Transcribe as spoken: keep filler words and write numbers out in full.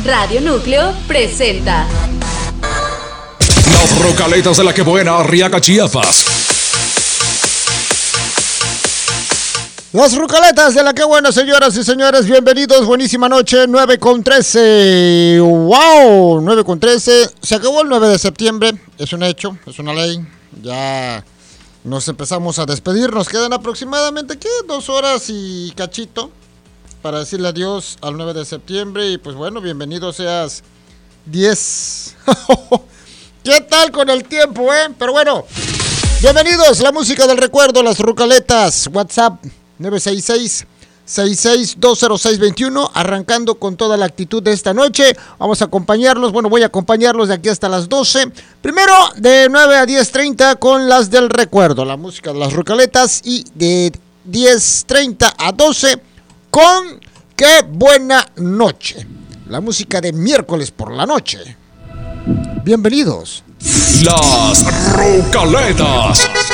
Radio Núcleo presenta Las Rocaletas de la Que Buena, Arriaga, Chiapas. Las Rocaletas de la Que Buena, señoras y señores, bienvenidos, buenísima noche, nueve con trece. ¡Wow! nueve con trece. Se acabó el nueve de septiembre, es un hecho, es una ley. Ya nos empezamos a despedir, nos quedan aproximadamente, ¿qué? Dos horas y cachito para decirle adiós al nueve de septiembre. Y pues bueno, bienvenido seas diez. ¿Qué tal con el tiempo, eh? Pero bueno, bienvenidos, la música del recuerdo, las Rocaletas. WhatsApp nueve seis seis, seis seis dos cero seis dos uno, arrancando con toda la actitud de esta noche. Vamos a acompañarlos, bueno, voy a acompañarlos de aquí hasta las doce. Primero, de nueve a diez treinta con las del recuerdo, la música de las Rocaletas. Y de diez treinta a doce con Qué Buena Noche, la música de miércoles por la noche. Bienvenidos. Las Rocaletas.